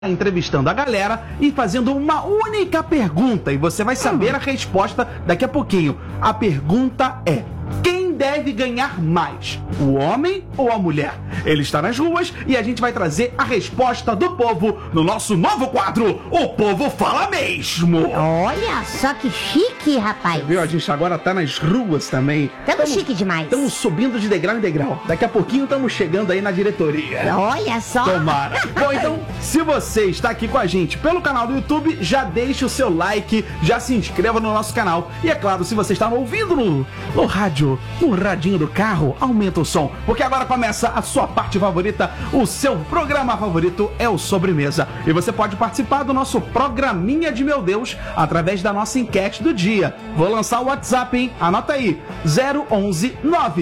entrevistando a galera e fazendo uma única pergunta, e você vai saber a resposta daqui a pouquinho. A pergunta é: quem deve ganhar mais, o homem ou a mulher? Ele está nas ruas e a gente vai trazer a resposta do povo no nosso novo quadro, O Povo Fala Mesmo. Olha só que chique, rapaz. Viu? A gente agora tá nas ruas também. Tamo chique demais. Estamos subindo de degrau em degrau. Daqui a pouquinho estamos chegando aí na diretoria. Olha só. Tomara. Bom, então, se você está aqui com a gente pelo canal do YouTube, já deixe o seu like, já se inscreva no nosso canal. E é claro, se você está ouvindo no rádio, no radinho do carro, aumenta o som, porque agora começa a sua parte favorita, o seu programa favorito é o Sobremesa. E você pode participar do nosso programinha de Meu Deus através da nossa enquete do dia. Vou lançar o WhatsApp, hein? Anota aí, 011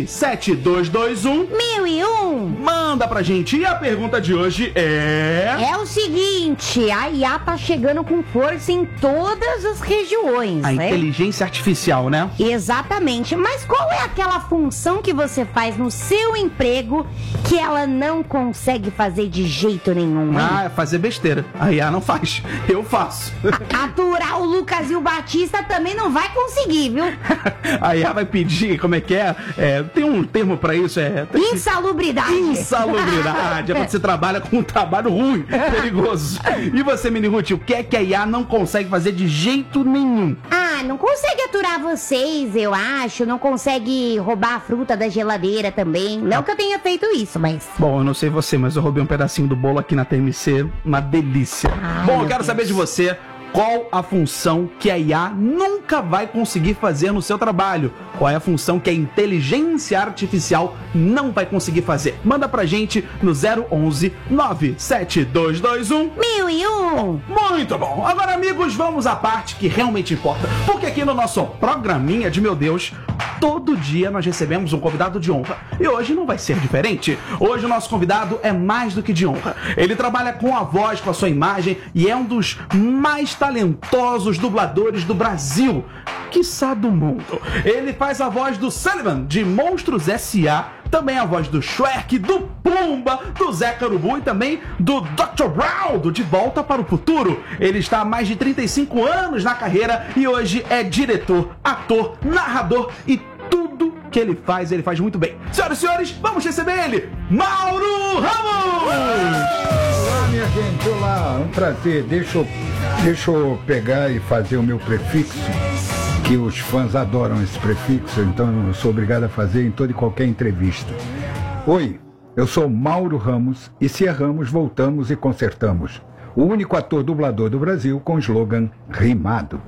97221 1001. Manda pra gente. E a pergunta de hoje é... É o seguinte, a IA tá chegando com força em todas as regiões, a né? inteligência artificial, né? Exatamente, mas qual é aquela função que você faz no seu emprego que ela não consegue fazer de jeito nenhum, hein? Ah, é fazer besteira. A IA não faz, eu faço. Aturar o Lucas e o Batista também não vai conseguir, viu? A IA vai pedir, como é que é? Tem um termo pra isso, Insalubridade. Insalubridade. É quando você trabalha com um trabalho ruim, perigoso. E você, Mini Ruth, o que é que a IA não consegue fazer de jeito nenhum? Ah, não consegue aturar vocês, eu acho. Não consegue roubar a fruta da geladeira também. Não que eu tenha feito isso, mas... Bom, eu não sei você, mas eu roubei um pedacinho do bolo aqui na TMC. Uma delícia. Ai, bom, eu meu quero Deus. saber de você... Qual a função que a IA nunca vai conseguir fazer no seu trabalho? Qual é a função que a inteligência artificial não vai conseguir fazer? Manda pra gente no 011 97221 1001. Muito bom! Agora, amigos, vamos à parte que realmente importa. Porque aqui no nosso programinha de Meu Deus, todo dia nós recebemos um convidado de honra. E hoje não vai ser diferente. Hoje o nosso convidado é mais do que de honra. Ele trabalha com a voz, com a sua imagem, e é um dos mais talentosos dubladores do Brasil, quiçá do mundo. Ele faz a voz do Sullivan, de Monstros S.A., também a voz do Shrek, do Pumba, do Zé Carubu e também do Dr. Brown, do De Volta para o Futuro. Ele está há mais de 35 anos na carreira e hoje é diretor, ator, narrador e tudo que ele faz muito bem. Senhoras e senhores, vamos receber ele, Mauro Ramos! Olá, minha gente, olá, um prazer. Deixa eu pegar e fazer o meu prefixo, que os fãs adoram esse prefixo, então eu sou obrigado a fazer em toda e qualquer entrevista. Oi, eu sou Mauro Ramos e se erramos, voltamos e consertamos. O único ator dublador do Brasil com slogan rimado.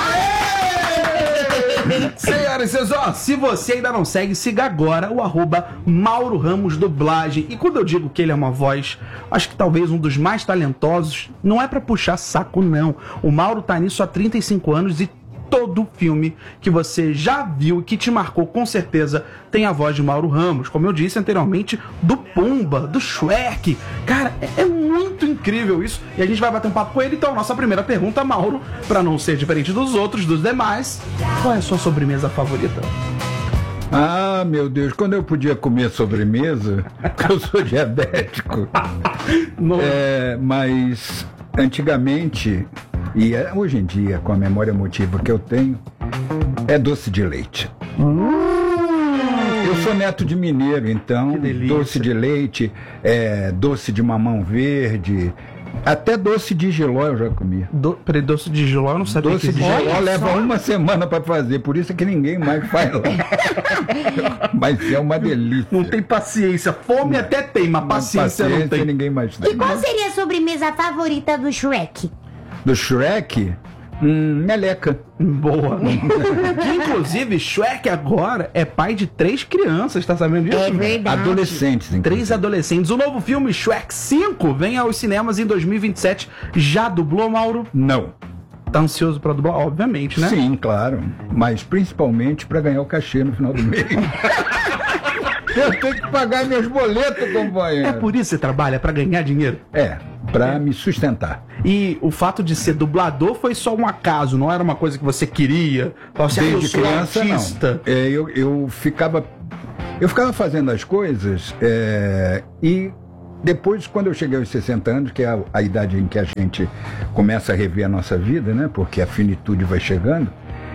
Senhoras e senhores, ó, se você ainda não segue, siga agora o @Mauro Ramos Dublagem. E quando eu digo que ele é uma voz, acho que talvez um dos mais talentosos, não é pra puxar saco, não. O Mauro tá nisso há 35 anos e todo filme que você já viu e que te marcou, com certeza, tem a voz de Mauro Ramos. Como eu disse anteriormente, do Pumba, do Shrek. Cara, é muito incrível isso. E a gente vai bater um papo com ele. Então, nossa primeira pergunta, Mauro, pra não ser diferente dos outros, dos demais, qual é a sua sobremesa favorita? Ah, meu Deus, quando eu podia comer sobremesa, porque eu sou diabético. Mas antigamente, e hoje em dia, com a memória emotiva que eu tenho, é doce de leite. Eu sou neto de mineiro, então doce de leite, doce de mamão verde, até doce de jiló eu já comi. Peraí, doce de jiló eu não sabia. Doce de jiló leva uma semana pra fazer, por isso que ninguém mais faz lá. Mas é uma delícia. Não tem paciência. Fome até tem, mas paciência não tem. Ninguém mais tem. E qual seria a sobremesa favorita do Shrek? Do Shrek? Meleca. Boa. Que, inclusive, Shrek agora é pai de 3 crianças, tá sabendo disso? É verdade. Adolescentes, inclusive. 3 adolescentes. O novo filme Shrek 5 vem aos cinemas em 2027. Já dublou, Mauro? Não. Tá ansioso pra dublar? Obviamente, né? Sim, claro. Mas principalmente pra ganhar o cachê no final do mês. Eu tenho que pagar meus boletos, companheiro. É por isso que você trabalha, pra ganhar dinheiro? Pra me sustentar. E o fato de ser dublador foi só um acaso, não era uma coisa que você queria? Desde criança, artista. não. Eu ficava fazendo as coisas e depois, quando eu cheguei aos 60 anos, que é a idade em que a gente começa a rever a nossa vida, né? Porque a finitude vai chegando,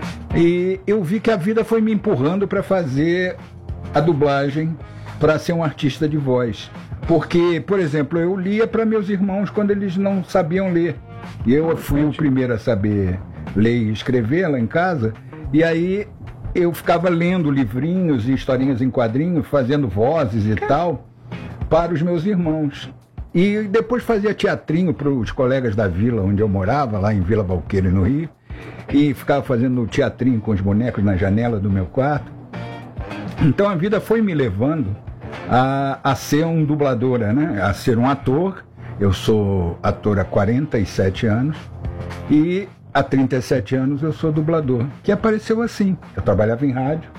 e eu vi que a vida foi me empurrando para fazer a dublagem, para ser um artista de voz. Porque, por exemplo, eu lia para meus irmãos quando eles não sabiam ler. E eu fui o primeiro a saber ler e escrever lá em casa, e aí eu ficava lendo livrinhos e historinhas em quadrinhos, fazendo vozes e tal, para os meus irmãos. E depois fazia teatrinho para os colegas da vila onde eu morava, lá em Vila Valqueira, no Rio, e ficava fazendo teatrinho com os bonecos na janela do meu quarto. Então a vida foi me levando a ser um dubladora, né? A ser um ator. Eu sou ator há 47 anos e há 37 anos eu sou dublador, que apareceu assim. Eu trabalhava em rádio,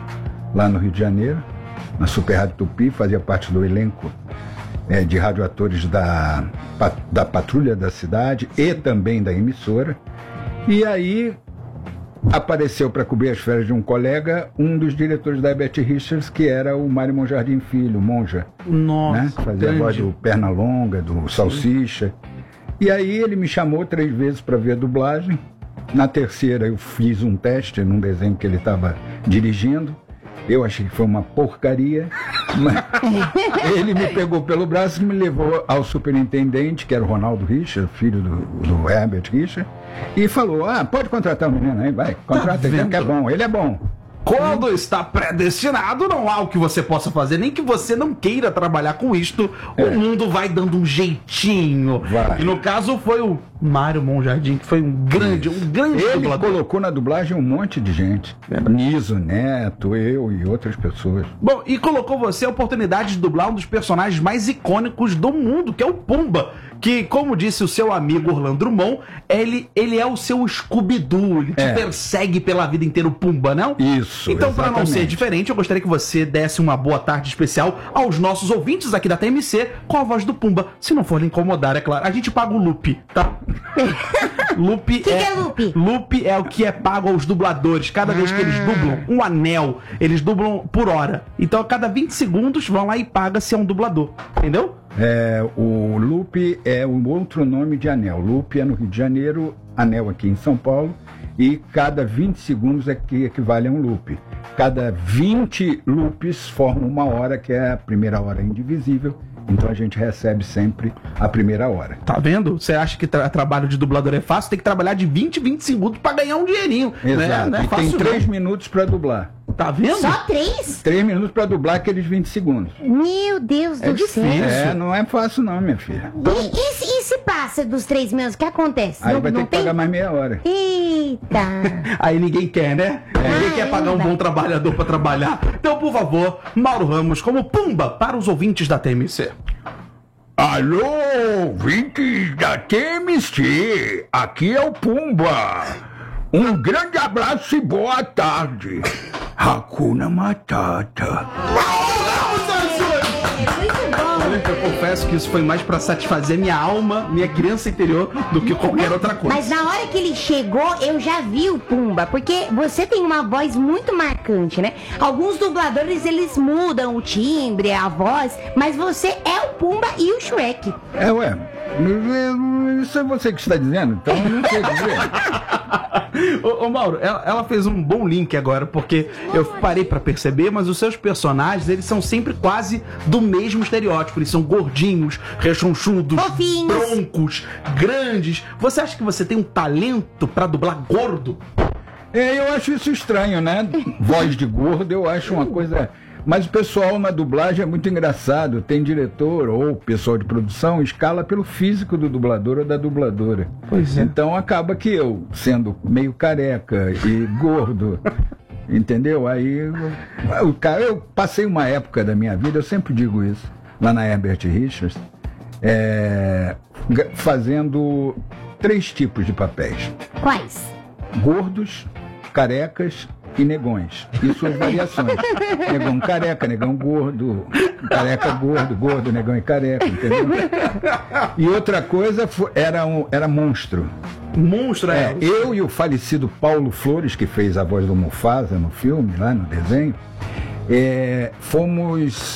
lá no Rio de Janeiro, na Super Rádio Tupi, fazia parte do elenco de radioatores da Patrulha da Cidade e também da emissora. E aí apareceu para cobrir as férias de um colega, um dos diretores da Herbert Richards, que era o Mário Monjardim Filho, Monja. Nossa, né? Fazia a voz do Pernalonga, do Salsicha. E aí ele me chamou 3 vezes para ver a dublagem. Na terceira eu fiz um teste num desenho que ele estava dirigindo. Eu achei que foi uma porcaria, mas ele me pegou pelo braço e me levou ao superintendente, que era o Ronaldo Richard, filho do Herbert Richard, e falou: pode contratar o menino aí, vai, contrata ele, que é bom, ele é bom. Quando está predestinado, não há o que você possa fazer, nem que você não queira trabalhar com isto, o mundo vai dando um jeitinho. Vai. E no caso foi o Mário Monjardim, que foi um grande Ele dublador. colocou na dublagem um monte de gente. Niso Neto, eu e outras pessoas. Bom, e colocou você a oportunidade de dublar um dos personagens mais icônicos do mundo, que é o Pumba. Que, como disse o seu amigo Orlando Drummond, ele é o seu Scooby-Doo, ele te persegue pela vida inteira, o Pumba, não? Isso, então, para não ser exatamente. diferente, eu gostaria que você desse uma boa tarde especial aos nossos ouvintes aqui da TMC com a voz do Pumba. Se não for lhe incomodar, é claro. A gente paga o loop, tá? Loop Que é loop? Loop é o que é pago aos dubladores. Cada vez que eles dublam um anel, eles dublam por hora. Então, a cada 20 segundos, vão lá e paga se é um dublador. Entendeu? O loop é um outro nome de anel. Loop é no Rio de Janeiro, anel aqui em São Paulo, e cada 20 segundos é que equivale a um loop. Cada 20 loops formam uma hora, que é a primeira hora indivisível. Então a gente recebe sempre a primeira hora. Tá vendo? Você acha que trabalho de dublador é fácil? Tem que trabalhar de 20 segundos pra ganhar um dinheirinho. Exato. Não é E fácil, tem 3 não. minutos para dublar. Tá vendo? Só 3? 3 minutos para dublar aqueles 20 segundos. Meu Deus do céu. difícil. Não é fácil não, minha filha. E se passa dos 3 minutos, o que acontece? Aí vai ter que tem? pagar mais meia hora. Eita. Aí ninguém quer, né? Ninguém quer pagar um bom trabalhador pra trabalhar. Então, por favor, Mauro Ramos como Pumba para os ouvintes da TMC. Alô, ouvintes da TMC, aqui é o Pumba. Um grande abraço e boa tarde. Hakuna Matata. Eu confesso que isso foi mais pra satisfazer minha alma, minha criança interior, do que qualquer outra coisa. Mas na hora que ele chegou, eu já vi o Pumba, porque você tem uma voz muito marcante, né? Alguns dubladores, eles mudam o timbre, a voz, mas você é o Pumba e o Shrek. Isso é você que está dizendo, então eu não sei dizer. Ô Mauro, ela fez um bom link agora, porque eu parei pra perceber, mas os seus personagens, eles são sempre quase do mesmo estereótipo. Eles são gordinhos, rechonchudos, Fofinhos. broncos, grandes. Você acha que você tem um talento pra dublar gordo? Eu acho isso estranho, né? Voz de gordo, eu acho uma coisa... Mas o pessoal na dublagem é muito engraçado. Tem diretor ou pessoal de produção escala pelo físico do dublador ou da dubladora. Pois é. Então acaba que eu, sendo meio careca e gordo, entendeu? Aí eu passei uma época da minha vida, eu sempre digo isso, lá na Herbert Richards, fazendo 3 tipos de papéis. Quais? Gordos, carecas e negões. E suas variações. Negão careca, negão gordo, careca gordo, gordo, negão e careca, entendeu? E outra coisa era monstro. Monstro, Eu e o falecido Paulo Flores, que fez a voz do Mufasa no filme, lá no desenho, fomos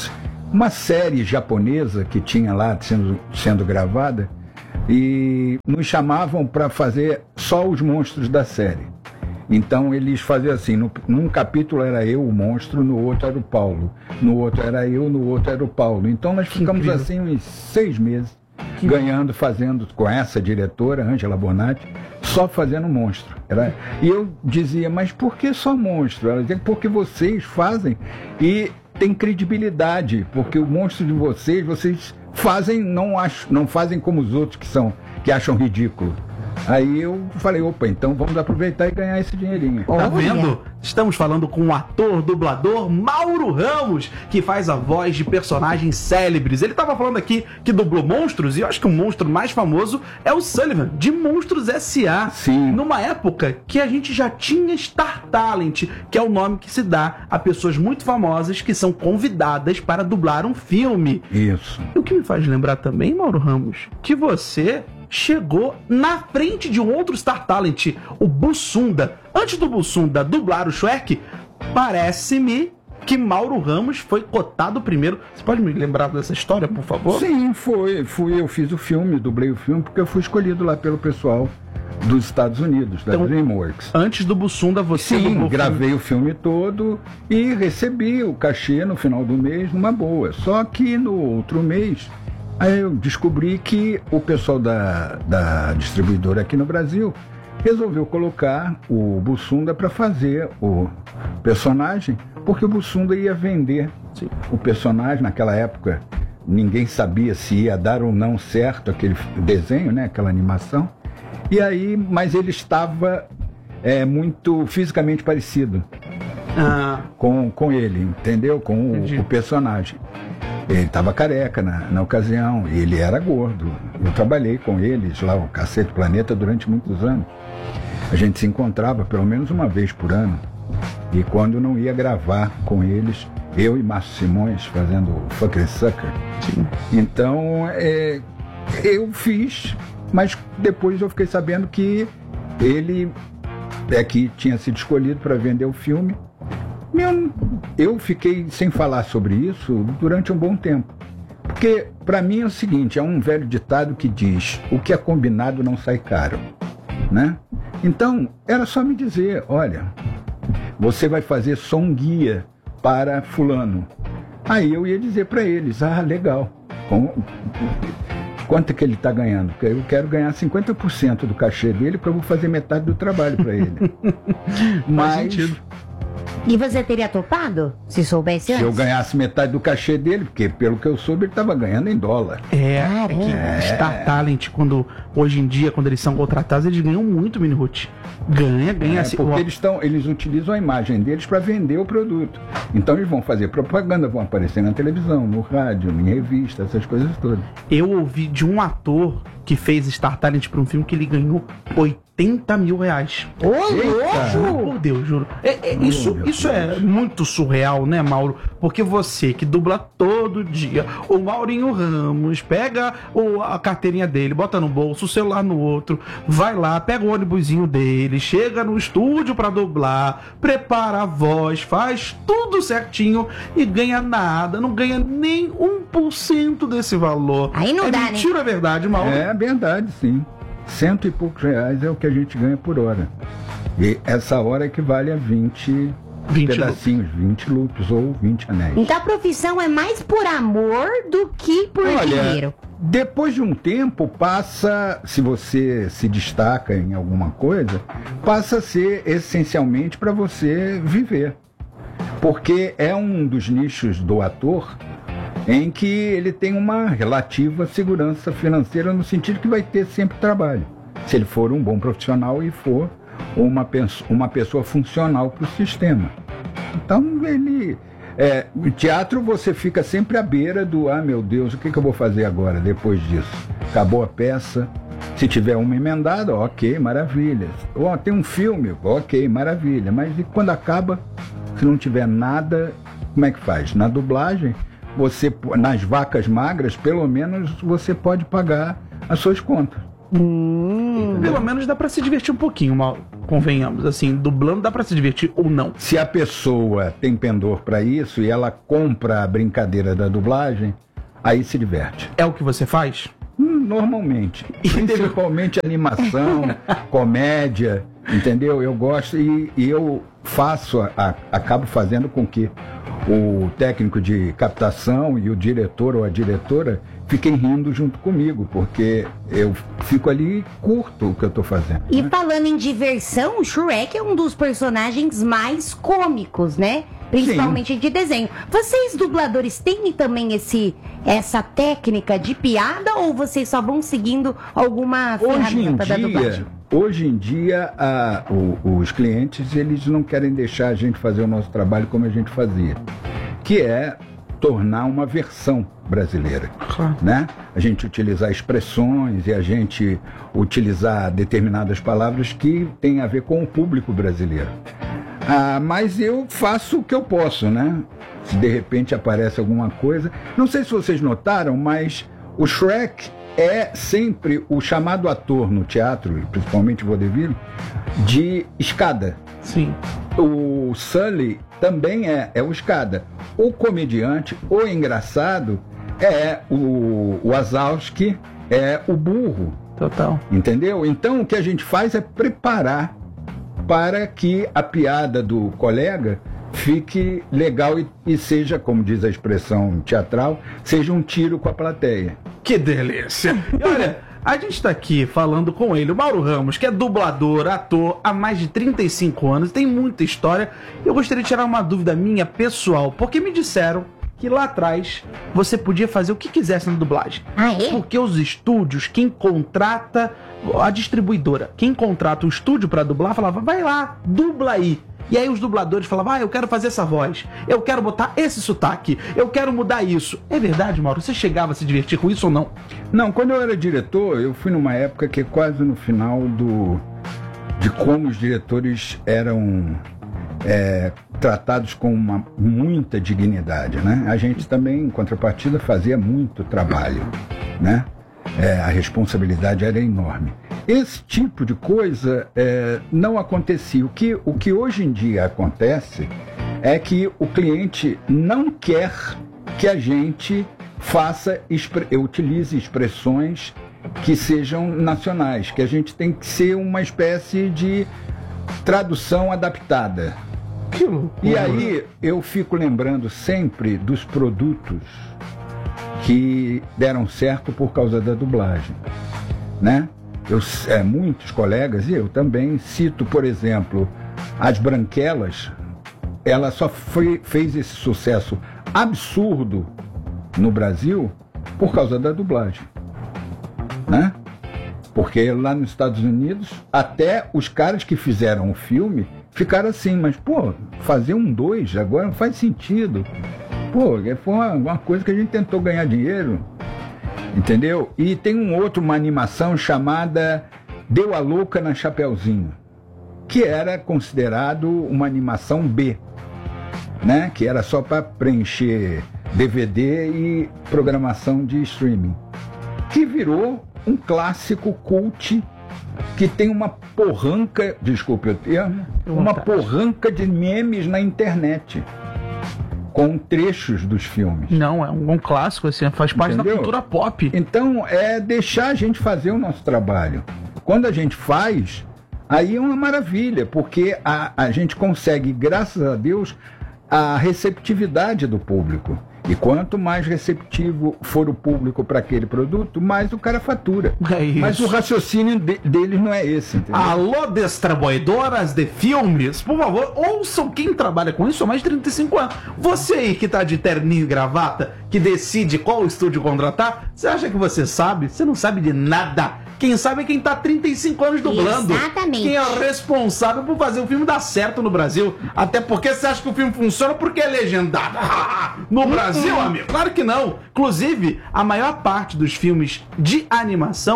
uma série japonesa que tinha lá sendo gravada, e nos chamavam para fazer só os monstros da série. Então eles faziam assim, num capítulo era eu, o monstro, no outro era o Paulo, no outro era eu, no outro era o Paulo. Então nós ficamos assim uns 6 meses, fazendo com essa diretora, Angela Bonatti, só fazendo monstro. E eu dizia, mas por que só monstro? Ela dizia, porque vocês fazem e tem credibilidade, porque o monstro de vocês fazem, não fazem como os outros que acham ridículo. Aí eu falei, opa, então vamos aproveitar e ganhar esse dinheirinho. Tá vendo? Estamos falando com o ator, dublador Mauro Ramos, que faz a voz de personagens célebres. Ele estava falando aqui que dublou monstros, e eu acho que o monstro mais famoso é o Sullivan, de Monstros S.A. Sim. Numa época que a gente já tinha Star Talent, que é o nome que se dá a pessoas muito famosas que são convidadas para dublar um filme. Isso. O que me faz lembrar também, Mauro Ramos, que você chegou na frente de um outro Star Talent, o Bussunda. Antes do Bussunda dublar o Shrek, parece-me que Mauro Ramos foi cotado primeiro. Você pode me lembrar dessa história, por favor? Sim, eu fiz o filme, dublei o filme, porque eu fui escolhido lá pelo pessoal dos Estados Unidos, da DreamWorks. Antes do Bussunda, você Sim, gravei o filme todo e recebi o cachê no final do mês numa boa. Só que no outro mês, aí eu descobri que o pessoal da distribuidora aqui no Brasil resolveu colocar o Bussunda para fazer o personagem, porque o Bussunda ia vender o personagem. Naquela época ninguém sabia se ia dar ou não certo aquele desenho, né, aquela animação. E aí, mas ele estava muito fisicamente parecido com ele, entendeu? Com o personagem. Ele estava careca na ocasião, e ele era gordo. Eu trabalhei com eles lá, o Cacete Planeta, durante muitos anos. A gente se encontrava pelo menos uma vez por ano. E quando não ia gravar com eles, eu e Márcio Simões fazendo o Fucker Sucker. Sim. Então, eu fiz, mas depois eu fiquei sabendo que ele que tinha sido escolhido para vender o filme. Eu fiquei sem falar sobre isso durante um bom tempo. Porque, para mim, é o seguinte, é um velho ditado que diz, o que é combinado não sai caro, né? Então, era só me dizer, olha, você vai fazer som guia para fulano. Aí eu ia dizer para eles, legal, quanto é que ele está ganhando? Porque eu quero ganhar 50% do cachê dele, porque eu vou fazer metade do trabalho para ele. Mas... E você teria topado, se soubesse antes? Se eu ganhasse metade do cachê dele, porque pelo que eu soube, ele estava ganhando em dólar. Star Talent, hoje em dia, quando eles são contratados, eles ganham muito, Minihut. Ganha assim. Porque eles utilizam a imagem deles para vender o produto. Então eles vão fazer propaganda, vão aparecer na televisão, no rádio, em revista, essas coisas todas. Eu ouvi de um ator que fez Star Talent para um filme que ele ganhou 80 mil reais. Ô, louco! Por Deus, juro. Isso é muito surreal, né, Mauro? Porque você que dubla todo dia, o Maurinho Ramos pega a carteirinha dele, bota no bolso, o celular no outro, vai lá, pega o ônibusinho dele, chega no estúdio pra dublar, prepara a voz, faz tudo certinho e ganha nada, não ganha nem 1% desse valor. Aí não dá, né? Mentira, é verdade, Mauro? É verdade, sim. 100 e poucos reais é o que a gente ganha por hora. E essa hora equivale a 20 pedacinhos, 20 loops ou 20 anéis. Então a profissão é mais por amor do que por dinheiro. Depois de um tempo passa, se você se destaca em alguma coisa, passa a ser essencialmente para você viver. Porque é um dos nichos do ator em que ele tem uma relativa segurança financeira, no sentido que vai ter sempre trabalho, se ele for um bom profissional e for uma pessoa funcional para o sistema. Então, no teatro você fica sempre à beira do, meu Deus, o que eu vou fazer agora, depois disso? Acabou a peça, se tiver uma emendada, ok, maravilha. Tem um filme, ok, maravilha. Mas e quando acaba, se não tiver nada, como é que faz? Na dublagem, nas vacas magras, pelo menos você pode pagar as suas contas. Pelo menos dá pra se divertir um pouquinho, convenhamos. Assim, dublando dá pra se divertir ou não. Se a pessoa tem pendor pra isso e ela compra a brincadeira da dublagem, aí se diverte. É o que você faz? Normalmente. Principalmente animação, comédia, entendeu? Eu gosto e eu faço, acabo fazendo com que o técnico de captação e o diretor ou a diretora fiquem rindo junto comigo, porque eu fico ali e curto o que eu tô fazendo. E falando em diversão, o Shrek é um dos personagens mais cômicos, né? Principalmente de desenho. Vocês, dubladores, têm também essa técnica de piada ou vocês só vão seguindo alguma ferramenta da dublagem? Hoje em dia, os clientes, eles não querem deixar a gente fazer o nosso trabalho como a gente fazia, que é tornar uma versão brasileira, né? A gente utilizar expressões e a gente utilizar determinadas palavras que têm a ver com o público brasileiro. Mas eu faço o que eu posso, né? Se de repente aparece alguma coisa... Não sei se vocês notaram, mas o Shrek é sempre o chamado ator no teatro, principalmente vaudeville, de escada. Sim. O Sully também é o escada. O comediante, o engraçado, é o Wazowski, é o burro. Total. Entendeu? Então o que a gente faz é preparar para que a piada do colega fique legal e seja, como diz a expressão teatral, seja um tiro com a plateia. Que delícia! E olha, a gente está aqui falando com ele, o Mauro Ramos, que é dublador, ator há mais de 35 anos, tem muita história. Eu gostaria de tirar uma dúvida minha pessoal, porque me disseram que lá atrás você podia fazer o que quisesse na dublagem. Ah, é? Porque os estúdios, quem contrata, a distribuidora, quem contrata o estúdio para dublar, falava, vai lá, dubla aí. E aí os dubladores falavam, eu quero fazer essa voz, eu quero botar esse sotaque, eu quero mudar isso. É verdade, Mauro? Você chegava a se divertir com isso ou não? Não, quando eu era diretor, eu fui numa época que é quase no final de como os diretores eram tratados com muita dignidade, né? A gente também, em contrapartida, fazia muito trabalho, né? A responsabilidade era enorme. Esse tipo de coisa não acontecia. O que hoje em dia acontece é que o cliente não quer que a gente utilize expressões que sejam nacionais, que a gente tem que ser uma espécie de tradução adaptada. Que loucura. E aí eu fico lembrando sempre dos produtos que deram certo por causa da dublagem, né? Muitos colegas, e eu também, cito, por exemplo, As Branquelas. Ela só fez esse sucesso absurdo no Brasil por causa da dublagem, né? Porque lá nos Estados Unidos, até os caras que fizeram o filme ficaram assim, mas, fazer 2 agora não faz sentido. Foi uma coisa que a gente tentou ganhar dinheiro, entendeu? E tem uma animação chamada Deu a Louca na Chapeuzinho, que era considerado uma animação B, né? Que era só para preencher DVD e programação de streaming, que virou um clássico cult que tem uma porranca, desculpe o termo, uma porranca de memes na internet com trechos dos filmes. Não, é um clássico, assim, faz parte da cultura pop. Então, é deixar a gente fazer o nosso trabalho. Quando a gente faz, aí é uma maravilha, porque a gente consegue, graças a Deus, a receptividade do público. E quanto mais receptivo for o público para aquele produto, mais o cara fatura. É isso. Mas o raciocínio deles não é esse, entendeu? Alô, distribuidoras de filmes, por favor, ouçam quem trabalha com isso há mais de 35 anos. Você aí que tá de terninho e gravata, que decide qual estúdio contratar, você acha que você sabe? Você não sabe de nada. Quem sabe é quem tá há 35 anos dublando. Exatamente. Quem é o responsável por fazer o filme dar certo no Brasil. Até porque você acha que o filme funciona porque é legendado. No Brasil, amigo? Claro que não. Inclusive, a maior parte dos filmes de animação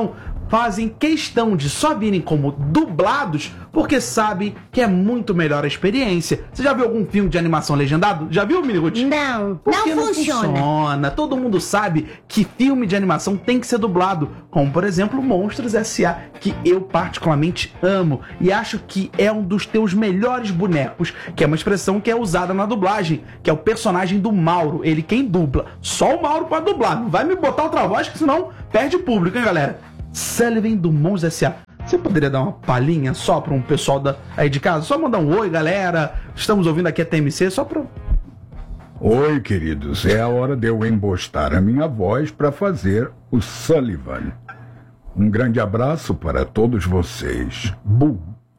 fazem questão de só virem como dublados porque sabem que é muito melhor a experiência. Você já viu algum filme de animação legendado? Já viu, Miniguti? Não, Porque não funciona. Todo mundo sabe que filme de animação tem que ser dublado, como por exemplo Monstros S.A., que eu particularmente amo e acho que é um dos teus melhores bonecos, que é uma expressão que é usada na dublagem, que é o personagem do Mauro, ele quem dubla. Só o Mauro pode dublar, não vai me botar outra voz que senão perde público, hein, galera? Sullivan do Monstros S.A. Você poderia dar uma palhinha só para um pessoal aí de casa? Só mandar um oi, galera. Estamos ouvindo aqui a TMC, só para... Oi, queridos. É a hora de eu embostar a minha voz para fazer o Sullivan. Um grande abraço para todos vocês. Bu.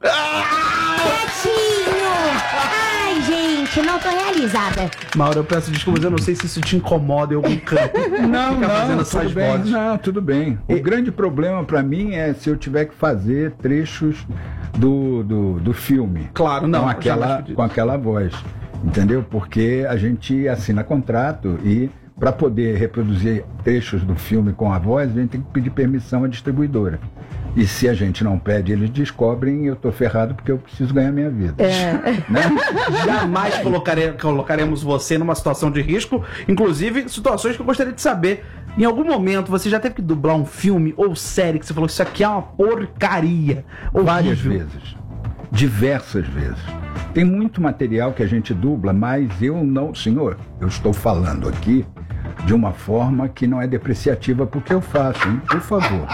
Betinho! Ai, gente, não tô realizada. Mauro, eu peço desculpas, eu não sei se isso te incomoda em algum canto. Tudo bem. Não, tudo bem. O grande problema para mim é se eu tiver que fazer trechos do filme. Claro, não. Com aquela voz. Entendeu? Porque a gente assina contrato e para poder reproduzir trechos do filme com a voz, a gente tem que pedir permissão à distribuidora. E se a gente não pede, eles descobrem e eu tô ferrado porque eu preciso ganhar minha vida. Né? Jamais colocaremos você numa situação de risco, inclusive situações que eu gostaria de saber. Em algum momento você já teve que dublar um filme ou série que você falou que isso aqui é uma porcaria? Várias vezes. Diversas vezes. Tem muito material que a gente dubla, mas eu não... Senhor, eu estou falando aqui de uma forma que não é depreciativa porque eu faço, hein? Por favor.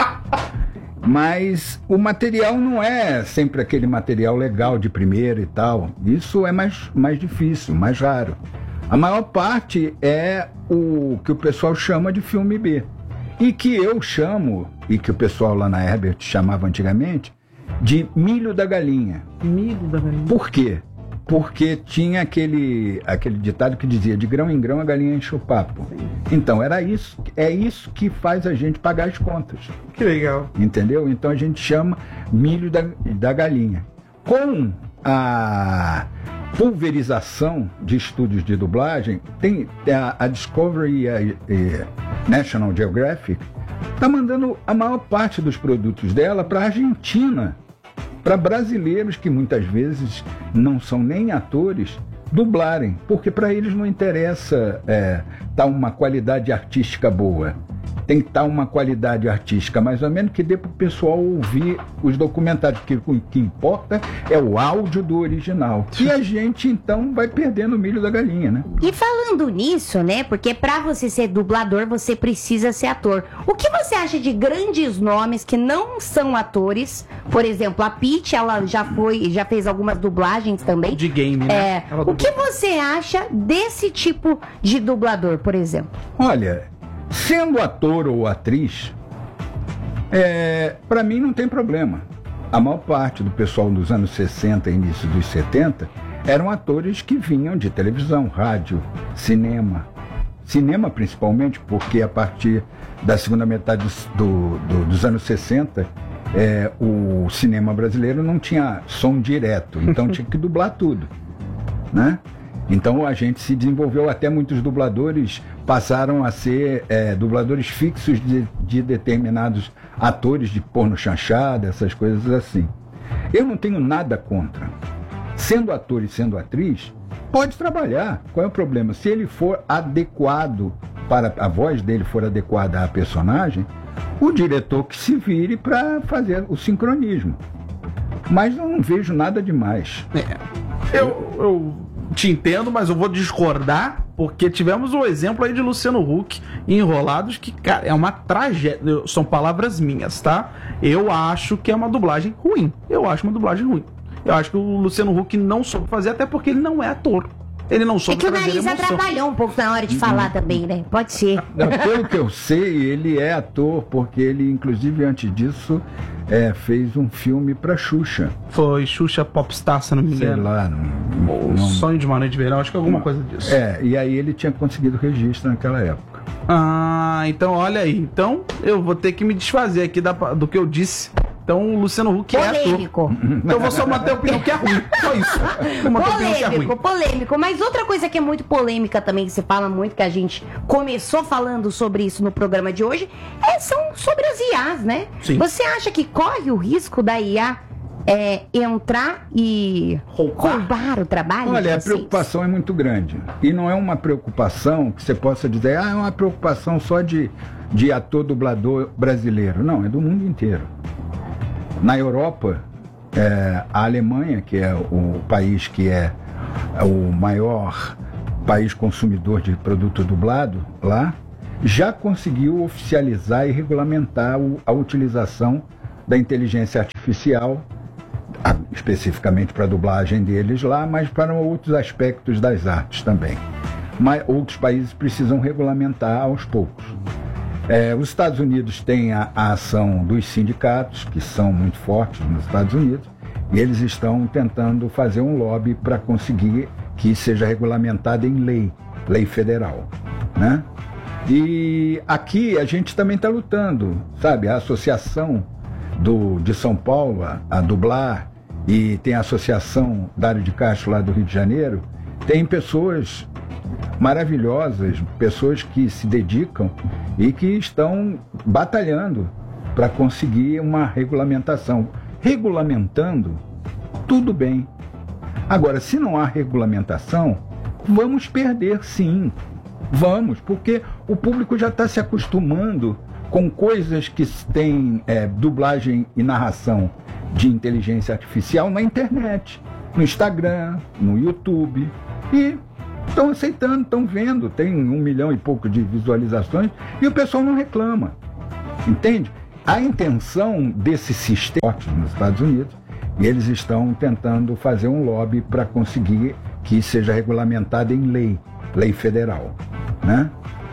Mas o material não é sempre aquele material legal de primeira e tal. Isso é mais difícil, mais raro. A maior parte é o que o pessoal chama de filme B. E que eu chamo, e que o pessoal lá na Herbert chamava antigamente, de milho da galinha. Milho da galinha. Por quê? Porque tinha aquele ditado que dizia: de grão em grão a galinha enche o papo. Então é isso que faz a gente pagar as contas. Que legal. Entendeu? Então a gente chama milho da galinha. Com a pulverização de estúdios de dublagem, tem a Discovery e a National Geographic está mandando a maior parte dos produtos dela para a Argentina, para brasileiros que muitas vezes não são nem atores dublarem, porque para eles não interessa tá uma qualidade artística boa. Tem que estar uma qualidade artística mais ou menos que dê para o pessoal ouvir os documentários, porque o que importa é o áudio do original. E a gente então vai perdendo o milho da galinha, né? E falando nisso, né, porque pra você ser dublador, você precisa ser ator. O que você acha de grandes nomes que não são atores? Por exemplo, a Pitty, ela já fez algumas dublagens também. De game, né? O que você acha desse tipo de dublador, por exemplo? Olha, sendo ator ou atriz, para mim não tem problema. A maior parte do pessoal dos anos 60 e início dos 70 eram atores que vinham de televisão, rádio, cinema. Cinema principalmente, porque a partir da segunda metade dos anos 60, o cinema brasileiro não tinha som direto, então tinha que dublar tudo, né? Então a gente se desenvolveu, até muitos dubladores passaram a ser dubladores fixos de determinados atores de porno chanchada, essas coisas assim. Eu não tenho nada contra. Sendo ator e sendo atriz, pode trabalhar. Qual é o problema? Se ele for adequado, para a voz dele for adequada à personagem, o diretor que se vire para fazer o sincronismo. Mas eu não vejo nada demais. Eu te entendo, mas eu vou discordar, porque tivemos um exemplo aí de Luciano Huck em Enrolados, que, cara, é uma tragédia. São palavras minhas, tá? Eu acho que é uma dublagem ruim. Eu acho uma dublagem ruim. Eu acho que o Luciano Huck não soube fazer, até porque ele não é ator. Ele não soube trazer emoção. É que o nariz atrapalhou um pouco na hora de falar também, né? Pode ser. Pelo que eu sei, ele é ator, porque ele, inclusive, antes disso, fez um filme pra Xuxa. Foi Xuxa Popstar, se não me engano. Sei lá. Sonho de uma Noite de Verão, acho que é alguma coisa disso. E aí ele tinha conseguido registro naquela época. Ah, então olha aí. Então eu vou ter que me desfazer aqui do que eu disse Então o Luciano Huck polêmico. Então eu vou só manter a opinião que é ruim. Só isso. Polêmico. Mas outra coisa que é muito polêmica também, que se fala muito, que a gente começou falando sobre isso no programa de hoje, são sobre as IAs, né? Sim. Você acha que corre o risco da IA entrar e roubar o trabalho? Olha, a preocupação é muito grande. E não é uma preocupação que você possa dizer, é uma preocupação só de ator dublador brasileiro. Não, é do mundo inteiro. Na Europa, a Alemanha, que é o país que é o maior país consumidor de produto dublado lá, já conseguiu oficializar e regulamentar a utilização da inteligência artificial, especificamente para a dublagem deles lá, mas para outros aspectos das artes também. Mas outros países precisam regulamentar aos poucos. Os Estados Unidos têm a ação dos sindicatos, que são muito fortes nos Estados Unidos, e eles estão tentando fazer um lobby para conseguir que seja regulamentado em lei federal, né? E aqui a gente também está lutando, sabe? A associação de São Paulo, a Dublar, e tem a associação Dário de Castro lá do Rio de Janeiro, tem pessoas maravilhosas, pessoas que se dedicam e que estão batalhando para conseguir uma regulamentação. Regulamentando, tudo bem. Agora, se não há regulamentação, vamos perder sim. Vamos, porque o público já está se acostumando com coisas que têm dublagem e narração de inteligência artificial na internet, no Instagram, no YouTube, e estão aceitando, estão vendo, tem 1 milhão e pouco de visualizações e o pessoal não reclama, entende? A intenção desse sistema nos Estados Unidos, e eles estão tentando fazer um lobby para conseguir que seja regulamentado em lei federal, né?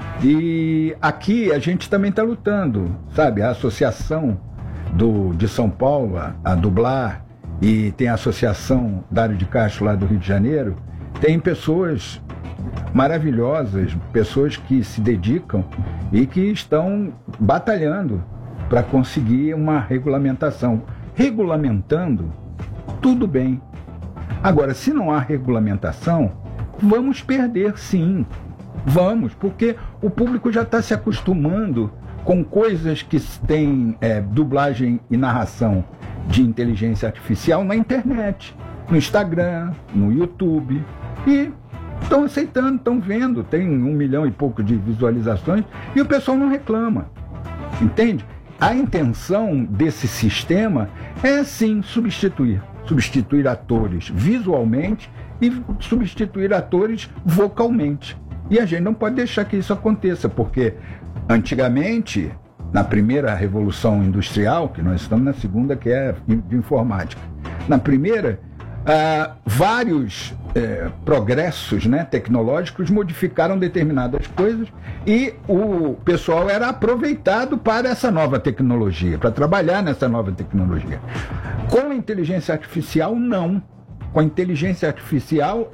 E aqui a gente também está lutando, sabe? A associação de São Paulo, a Dublar, e tem a associação Dário de Castro lá do Rio de Janeiro, tem pessoas maravilhosas, pessoas que se dedicam e que estão batalhando para conseguir uma regulamentação. Regulamentando, tudo bem. Agora, se não há regulamentação, vamos perder sim. Vamos, porque o público já está se acostumando com coisas que têm dublagem e narração de inteligência artificial na internet, no Instagram, no YouTube, e estão aceitando, estão vendo, tem 1 milhão e pouco de visualizações e o pessoal não reclama, entende? A intenção desse sistema é sim substituir atores visualmente e substituir atores vocalmente. E a gente não pode deixar que isso aconteça, porque antigamente, na primeira revolução industrial, que nós estamos na segunda, que é de informática, na primeira, vários progressos, né, tecnológicos modificaram determinadas coisas e o pessoal era aproveitado para essa nova tecnologia, para trabalhar nessa nova tecnologia. Com a inteligência artificial, não. Com a inteligência artificial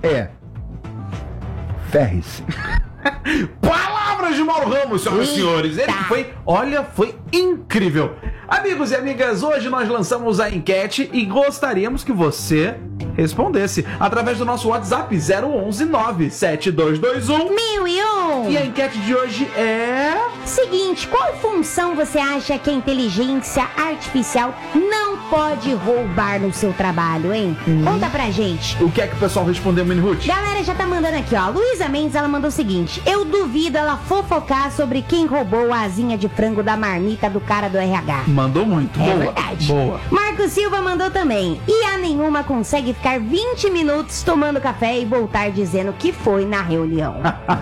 ferre-se. Palavras de Mauro Ramos, senhoras e senhores. Ele foi incrível. Amigos e amigas, hoje nós lançamos a enquete e gostaríamos que você respondesse através do nosso WhatsApp 011 97221 1001. E a enquete de hoje é... Seguinte, qual função você acha que a inteligência artificial não pode roubar no seu trabalho, hein? Conta pra gente. O que é que o pessoal respondeu, Mini Ruth? Galera já tá mandando aqui, ó. Luísa Mendes, ela mandou o seguinte: eu duvido ela fofocar sobre quem roubou a asinha de frango da marmita do cara do RH. Mandou muito, boa. É verdade. Boa. Marco Silva mandou também. E a nenhuma consegue ficar 20 minutos tomando café e voltar dizendo que foi na reunião.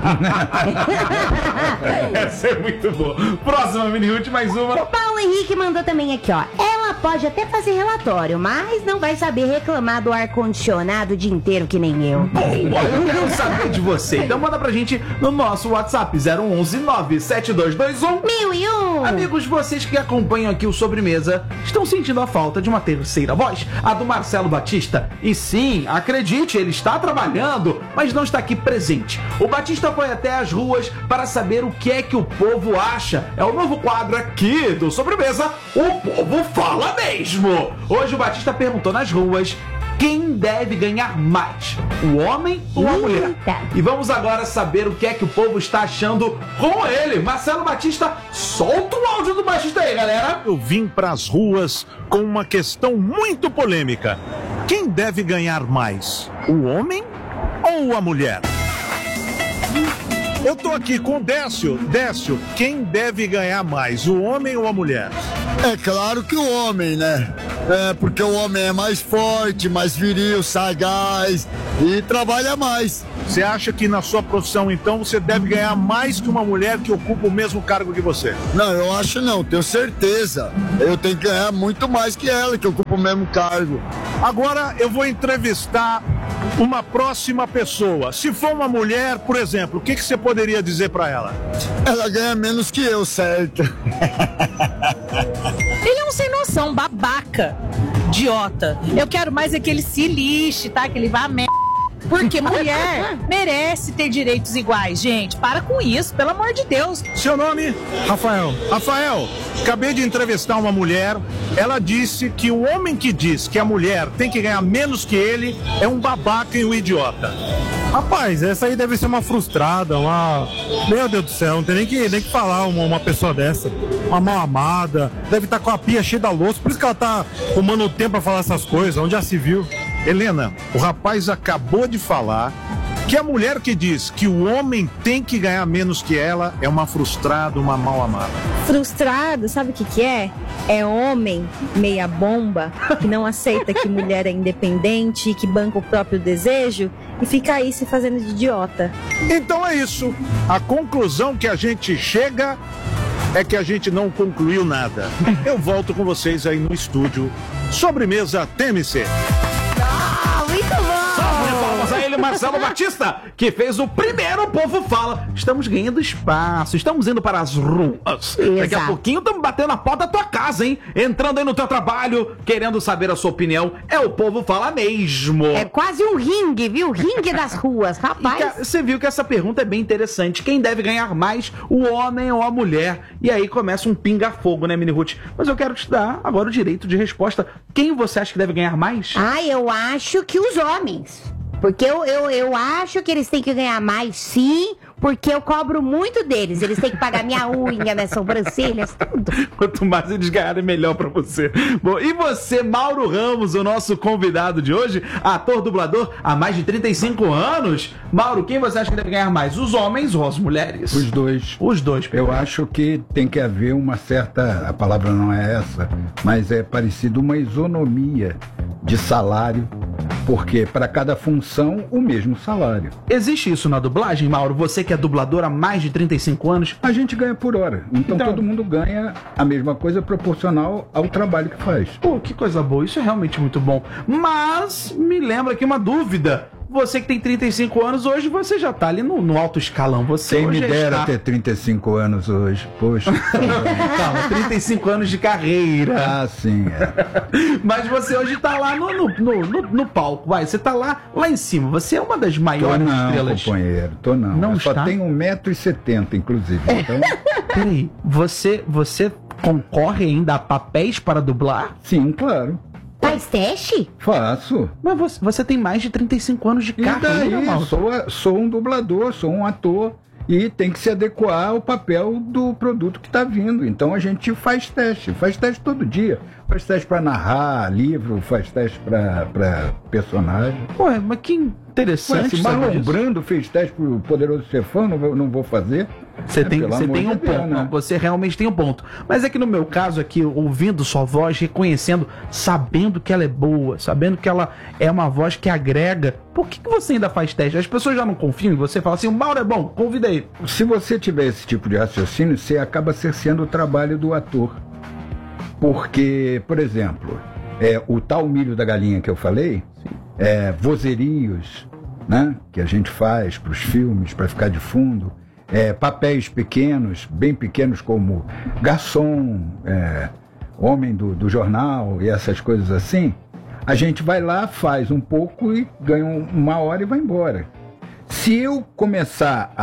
Essa é muito boa. Próxima, Mini Ruth, mais uma. O Paulo Henrique mandou também aqui, ó. Ela pode até fazer relatório, mas não vai saber reclamar do ar-condicionado o dia inteiro que nem eu. Boa, eu quero saber de você. Então manda pra gente no nosso WhatsApp 011 97221 1001. Amigos, vocês que acompanham aqui o Sobremesa estão sentindo a falta de uma terceira voz, a do Marcelo Batista. E sim, acredite, ele está trabalhando, mas não está aqui presente. O Batista foi até as ruas para saber o que é que o povo acha. É o novo quadro aqui do Sobremesa, O Povo Fala fala mesmo! Hoje o Batista perguntou nas ruas quem deve ganhar mais, o homem ou a mulher? Eita. E vamos agora saber o que é que o povo está achando com ele. Marcelo Batista, solta o áudio do Batista aí, galera. Eu vim pras ruas com uma questão muito polêmica. Quem deve ganhar mais, o homem ou a mulher? Eu tô aqui com o Décio. Décio, quem deve ganhar mais, o homem ou a mulher? É claro que o homem, né? É porque o homem é mais forte, mais viril, sagaz e trabalha mais. Você acha que na sua profissão, então, você deve ganhar mais que uma mulher que ocupa o mesmo cargo que você? Não, eu acho não, tenho certeza. Eu tenho que ganhar muito mais que ela, que ocupa o mesmo cargo. Agora eu vou entrevistar uma próxima pessoa. Se for uma mulher, por exemplo, o que você poderia dizer pra ela? Ela ganha menos que eu, certo? Ele é um sem noção, babaca, idiota. Eu quero mais é que ele se lixe, tá? Que ele vá a merda. Porque mulher merece ter direitos iguais, gente. Para com isso, pelo amor de Deus. Seu nome? Rafael. Rafael, acabei de entrevistar uma mulher. Ela disse que o homem que diz que a mulher tem que ganhar menos que ele é um babaca e um idiota. Rapaz, essa aí deve ser uma frustrada, uma... Meu Deus do céu, não tem nem que falar uma pessoa dessa. Uma mal amada, deve estar com a pia cheia da louça, por isso que ela tá tomando tempo pra falar essas coisas, onde já se viu. Helena, o rapaz acabou de falar que a mulher que diz que o homem tem que ganhar menos que ela é uma frustrada, uma mal amada. Frustrado, sabe o que que é? É homem meia bomba, que não aceita que mulher é independente e que banca o próprio desejo e fica aí se fazendo de idiota. Então é isso. A conclusão que a gente chega é que a gente não concluiu nada. Eu volto com vocês aí no estúdio. Sobremesa TMC. Muito bom! Salve de palmas a ele, Marcelo Batista, que fez o primeiro Povo Fala. Estamos ganhando espaço, estamos indo para as ruas. Daqui a pouquinho estamos batendo a porta da tua casa, hein? Entrando aí no teu trabalho, querendo saber a sua opinião. É o Povo Fala mesmo. É quase um ringue, viu? Ringue das ruas, rapaz. Você viu que essa pergunta é bem interessante. Quem deve ganhar mais, o homem ou a mulher? E aí começa um pinga-fogo, né, Mini Ruth? Mas eu quero te dar agora o direito de resposta. Quem você acha que deve ganhar mais? Eu acho que os homens. Porque eu acho que eles têm que ganhar mais, sim, porque eu cobro muito deles. Eles têm que pagar minha unha, minhas sobrancelhas, tudo. Quanto mais eles ganharem, melhor pra você. Bom, e você, Mauro Ramos, o nosso convidado de hoje, ator, dublador há mais de 35 anos. Mauro, quem você acha que deve ganhar mais, os homens ou as mulheres? Os dois. Os dois. Eu acho que tem que haver uma certa, a palavra não é essa, mas é parecido uma isonomia de salário, porque para cada função o mesmo salário. Existe isso na dublagem, Mauro? Você que é dublador há mais de 35 anos? A gente ganha por hora, então todo mundo ganha a mesma coisa proporcional ao trabalho que faz. Pô, que coisa boa, isso é realmente muito bom. Mas me lembra aqui uma dúvida. Você que tem 35 anos, hoje você já tá ali no alto escalão. Você Quem hoje me dera está... ter 35 anos hoje. Poxa. Calma, 35 anos de carreira. Ah, sim. É. Mas você hoje tá lá no palco, vai. Você tá lá em cima. Você é uma das maiores estrelas. Companheiro, tô não. Não Eu só está? tenho 1,70 m, inclusive. Então, Peraí, você concorre ainda a papéis para dublar? sim, claro. Faz teste? Faço. Mas você tem mais de 35 anos de E carreira, daí, Mauro. sou um dublador, sou um ator e tem que se adequar ao papel do produto que está vindo. Então a gente faz teste todo dia. Faz teste para narrar livro, faz teste para personagem. Ué, mas que interessante. Se saber Marlon disso. Brando fez teste pro Poderoso Chefão, não vou fazer. Você tem pelo amor um de Deus, ponto, né? não, você realmente tem um ponto. Mas é que no meu caso aqui, ouvindo sua voz, reconhecendo, sabendo que ela é boa, sabendo que ela é uma voz que agrega, por que você ainda faz teste? As pessoas já não confiam em você, falam assim, o Mauro é bom, convida aí. Se você tiver esse tipo de raciocínio, você acaba cerceando o trabalho do ator. Porque, por exemplo, o tal milho da galinha que eu falei, vozerios, né, que a gente faz para os filmes, para ficar de fundo, papéis pequenos, bem pequenos como garçom, homem do jornal e essas coisas assim, a gente vai lá, faz um pouco e ganha uma hora e vai embora. Se eu começar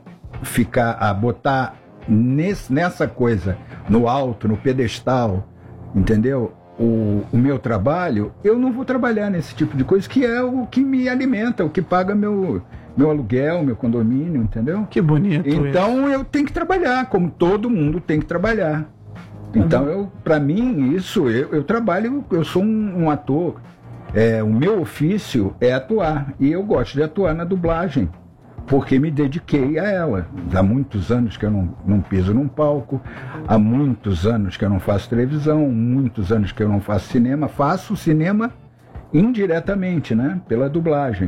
a botar nessa coisa no alto, no pedestal, entendeu? o meu trabalho, eu não vou trabalhar nesse tipo de coisa, que é o que me alimenta, o que paga meu aluguel, meu condomínio, entendeu? Que bonito. Então eu tenho que trabalhar, como todo mundo tem que trabalhar. Então, para mim, eu trabalho, eu sou um ator. O meu ofício é atuar, e eu gosto de atuar na dublagem, porque me dediquei a ela. Há muitos anos que eu não piso num palco, há muitos anos que eu não faço televisão, muitos anos que eu não faço cinema. Faço cinema indiretamente, né, pela dublagem,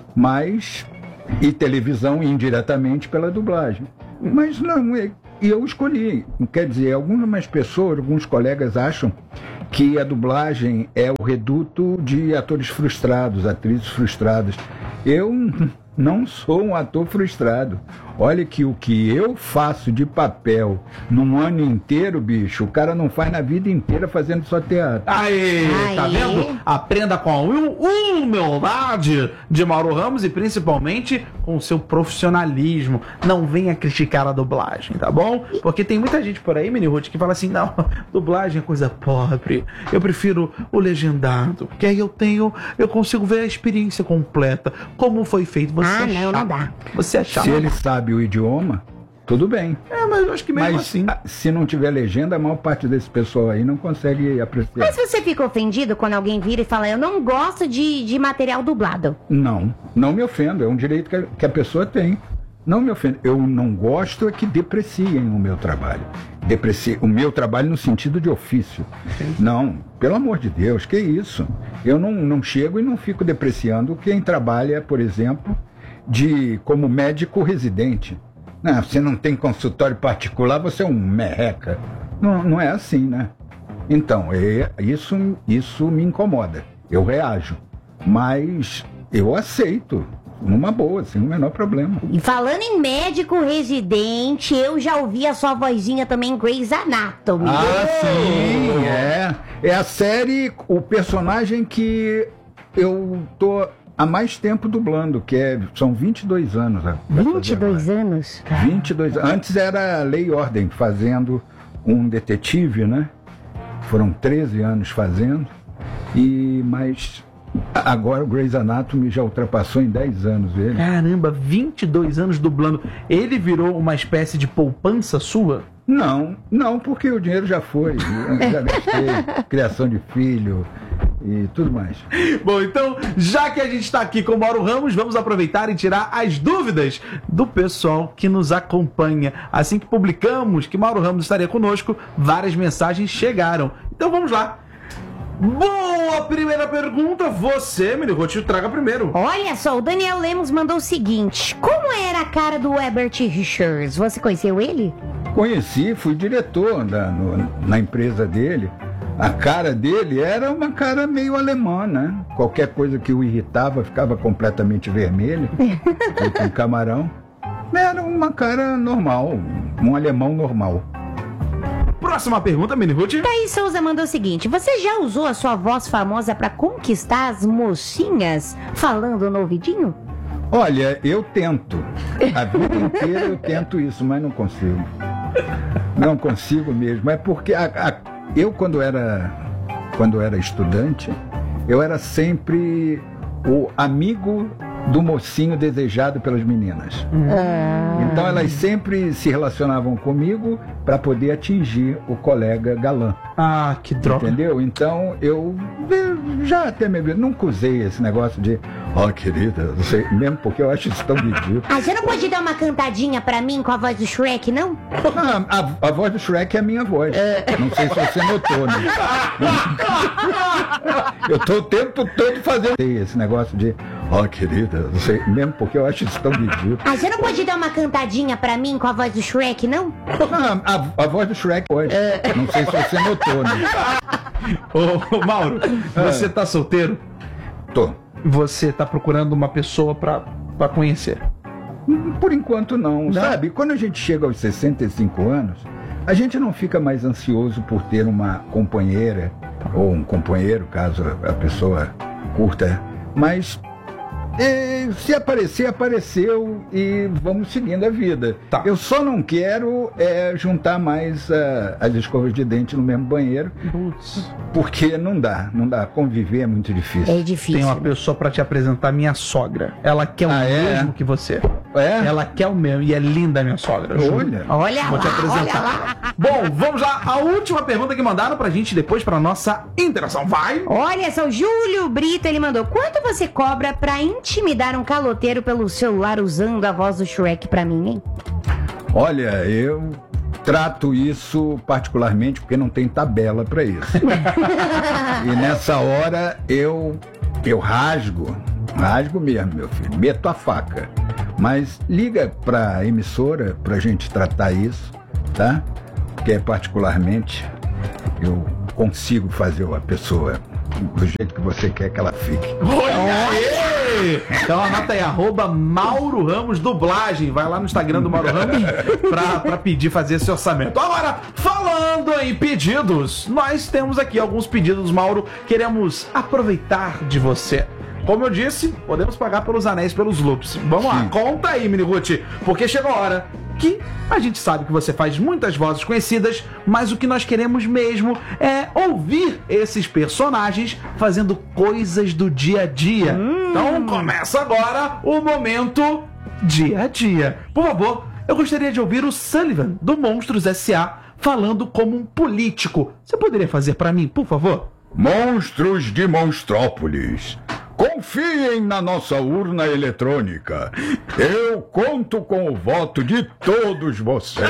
e televisão indiretamente pela dublagem. Mas não, eu escolhi. Quer dizer, algumas pessoas, alguns colegas acham que a dublagem é o reduto de atores frustrados, atrizes frustradas. Eu não sou um ator frustrado. Olha que o que eu faço de papel num ano inteiro, bicho, o cara não faz na vida inteira fazendo só teatro. Aê, tá vendo? Aprenda com a humildade de Mauro Ramos e principalmente com o seu profissionalismo. Não venha criticar a dublagem, tá bom? Porque tem muita gente por aí, Mini Ruth, que fala assim, não, dublagem é coisa pobre, eu prefiro o legendado, porque aí eu consigo ver a experiência completa, como foi feito. Você não dá. Você é chato. Se ele sabe o idioma, tudo bem. Mas eu acho que mesmo assim. Se não tiver legenda, a maior parte desse pessoal aí não consegue apreciar. Mas você fica ofendido quando alguém vira e fala, eu não gosto de material dublado? Não me ofendo, é um direito que a pessoa tem. Não me ofendo. Eu não gosto é que depreciem o meu trabalho. Depreciem o meu trabalho no sentido de ofício. Não, pelo amor de Deus, que isso? Eu não chego e não fico depreciando quem trabalha, por exemplo, como médico residente. Não, você não tem consultório particular, você é um merreca. Não é assim, né? Então, isso me incomoda. Eu reajo. Mas eu aceito. Numa boa, sem o menor problema. E falando em médico residente, eu já ouvi a sua vozinha também em Grey's Anatomy. Sim, é a série, o personagem que eu tô há mais tempo dublando, são 22 anos. 22 anos? 22 anos. Antes era Lei e Ordem, fazendo um detetive, né? Foram 13 anos fazendo, mas agora o Grey's Anatomy já ultrapassou em 10 anos ele. Caramba, 22 anos dublando. Ele virou uma espécie de poupança sua? Não, porque o dinheiro já foi. Eu já gastei, criação de filho e tudo mais. Bom, então, já que a gente está aqui com o Mauro Ramos, vamos aproveitar e tirar as dúvidas do pessoal que nos acompanha. Assim que publicamos que Mauro Ramos estaria conosco, várias mensagens chegaram. Então vamos lá. Boa primeira pergunta, você, Mini Ruth, traga primeiro. Olha só, o Daniel Lemos mandou o seguinte: como era a cara do Herbert Richards? Você conheceu ele? Conheci, fui diretor na empresa dele. A cara dele era uma cara meio alemã, né? Qualquer coisa que o irritava ficava completamente vermelho, feito um camarão. Era uma cara normal, um alemão normal. Próxima pergunta, Mini Ruth. Thaís Souza mandou o seguinte: você já usou a sua voz famosa pra conquistar as mocinhas falando no ouvidinho? Olha, eu tento. A vida inteira eu tento isso, mas não consigo. Não consigo mesmo. É porque eu, quando era estudante, eu era sempre o amigo do mocinho desejado pelas meninas. Então elas sempre se relacionavam comigo para poder atingir o colega galã. Ah, que droga. Entendeu? Então eu já até nunca usei esse negócio de querida, não sei, mesmo porque eu acho isso tão ridículo. Você não pode dar uma cantadinha pra mim com a voz do Shrek, não? A voz do Shrek é a minha voz. Não sei se você notou, né? Eu tô o tempo todo fazendo esse negócio de querida, não sei, mesmo porque eu acho isso tão ridículo. Você não pode dar uma cantadinha pra mim com a voz do Shrek, não? A voz do Shrek pode. Não sei se você notou, né? Ô, Mauro, você tá solteiro? Tô. Você tá procurando uma pessoa pra conhecer? Por enquanto não, sabe? Quando a gente chega aos 65 anos, a gente não fica mais ansioso por ter uma companheira ou um companheiro, caso a pessoa curta, mas Se aparecer, apareceu e vamos seguindo a vida. Tá. Eu só não quero juntar mais as escovas de dente no mesmo banheiro, porque não dá. Conviver é muito difícil. É difícil. Tem uma pessoa pra te apresentar, minha sogra. Ela quer o mesmo que você. É? Ela quer o mesmo e é linda, minha sogra. juro. Olha Vou te lá, apresentar. olha lá. Bom, vamos lá. A última pergunta que mandaram pra gente depois pra nossa interação. Vai! Olha só, o Júlio Brito, ele mandou: quanto você cobra pra intimidar um caloteiro pelo celular usando a voz do Shrek pra mim, hein? Olha, eu trato isso particularmente porque não tem tabela para isso. E nessa hora eu rasgo mesmo, meu filho, meto a faca. Mas liga pra emissora pra gente tratar isso, tá? Porque particularmente eu consigo fazer a pessoa do jeito que você quer que ela fique. Olha aí! Então anota aí, @Mauro Ramos Dublagem. Vai lá no Instagram do Mauro Ramos pra pedir, fazer esse orçamento. Agora, falando em pedidos, nós temos aqui alguns pedidos, Mauro. Queremos aproveitar de você. Como eu disse, podemos pagar pelos anéis, pelos loops. Vamos lá, conta aí, Miniguti, porque chegou a hora que a gente sabe que você faz muitas vozes conhecidas, mas o que nós queremos mesmo é ouvir esses personagens fazendo coisas do dia a dia. Então começa agora o momento dia a dia. Por favor, eu gostaria de ouvir o Sullivan, do Monstros S.A., falando como um político. Você poderia fazer pra mim, por favor? Monstros de Monstrópolis, confiem na nossa urna eletrônica. Eu conto com o voto de todos vocês.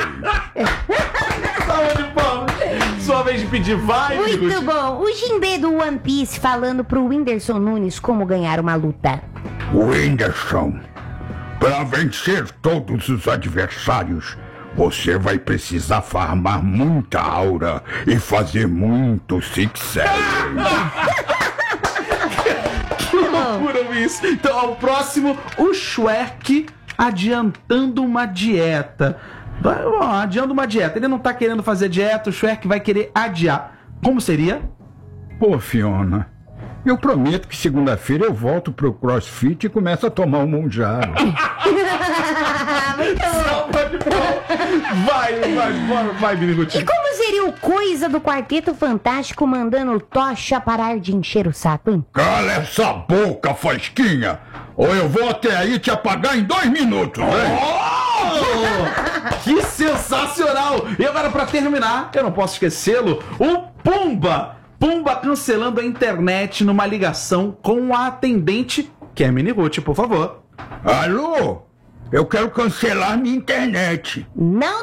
Salve de palmas. Sua vez de pedir, vai, Muito Miniguti. bom. O Jinbe do One Piece falando pro Whindersson Nunes como ganhar uma luta. Whindersson, para vencer todos os adversários, você vai precisar farmar muita aura e fazer muito six-selling. Que loucura isso. Então, ao próximo, o Shrek adiantando uma dieta. Adiando uma dieta. Ele não tá querendo fazer dieta, o Shrek vai querer adiar. Como seria? Pô, Fiona, eu prometo que segunda-feira eu volto pro CrossFit e começo a tomar um Monjaro. Vai, Miniguti. E como seria o Coisa do Quarteto Fantástico mandando o Tocha parar de encher o saco, hein? Cala essa boca, Fasquinha, ou eu vou até aí te apagar em 2 minutos, hein? Oh, que sensacional! E agora, pra terminar, eu não posso esquecê-lo, o Pumba! Pumba cancelando a internet numa ligação com a atendente, que é a Miniguti, por favor. Alô? Eu quero cancelar minha internet. Não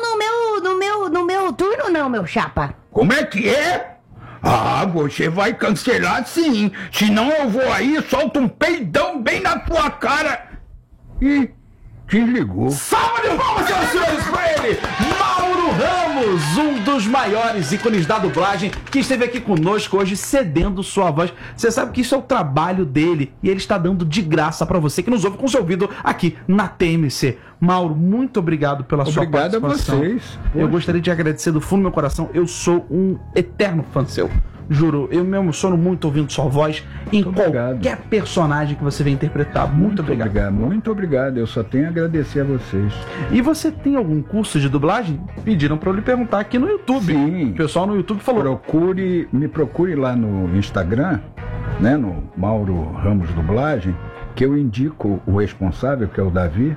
no meu turno não, meu chapa. Como é que é? Ah, você vai cancelar sim. Senão eu vou aí e solto um peidão bem na tua cara. Ih, desligou. Salva de palmas, senhoras e senhores, pra ele, Mauro Ramos, um dos maiores ícones da dublagem, que esteve aqui conosco hoje cedendo sua voz. Você sabe que isso é o trabalho dele e ele está dando de graça pra você que nos ouve com seu ouvido aqui na TMC. Mauro, muito obrigado pela sua participação. Obrigado a vocês. Eu gostaria de agradecer do fundo do meu coração. Eu sou um eterno fã seu. Juro, eu me emociono muito ouvindo sua voz em qualquer personagem que você vem interpretar. Muito obrigado. Muito obrigado. Eu só tenho a agradecer a vocês. E você tem algum curso de dublagem? Pediram pra eu lhe perguntar aqui no YouTube. Sim. O pessoal no YouTube falou. Me procure lá no Instagram, né, no Mauro Ramos Dublagem, que eu indico o responsável, que é o Davi,